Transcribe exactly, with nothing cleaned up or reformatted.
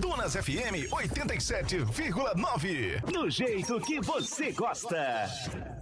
Dunas F M oitenta e sete vírgula nove. Do jeito que você gosta.